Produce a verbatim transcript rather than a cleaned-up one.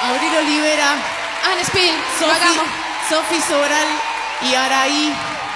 Abril Olivera, Anne Spill, Sofi, Magamo. Sofi Sobral y Araí.